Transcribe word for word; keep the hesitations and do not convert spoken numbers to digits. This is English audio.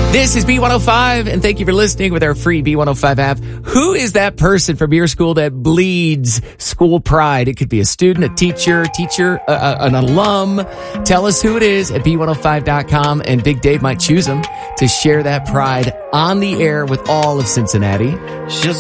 This is B one oh five, and thank you for listening with our free B one oh five app. Who is that person from your school that bleeds school pride? It could be a student, a teacher, teacher, uh, uh, an alum. Tell us who it is at B one oh five dot com, and Big Dave might choose them to share that pride on the air with all of Cincinnati.